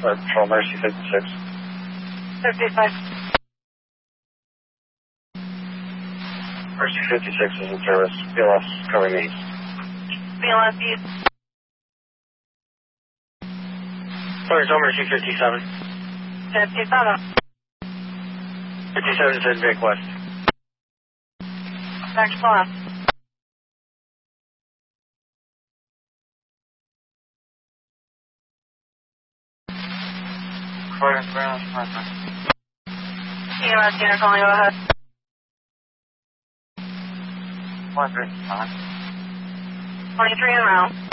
Patrol Mercy 56. 55. Mercy 56 is in service. BLS covering east. BLS east. Patrol Mercy 57. 57. 57 is in Vic West. Back to left. EMS unit calling, go ahead. 135. 23 en route.